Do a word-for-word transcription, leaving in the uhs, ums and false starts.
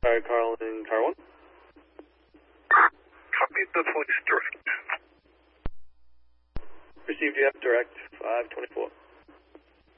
Tower Carlin, Tower one. Copy the police direct. Received, you have direct, five twenty-four.